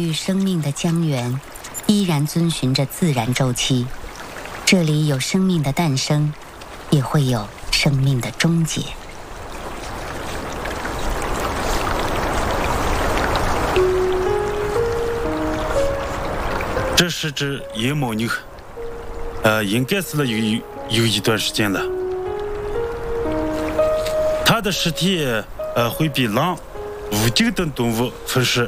育生命的江源，依然遵循着自然周期。这里有生命的诞生，也会有生命的终结。 这是只野牦牛，应该死了有一段时间了。它的尸体会被狼、武警等动物分食。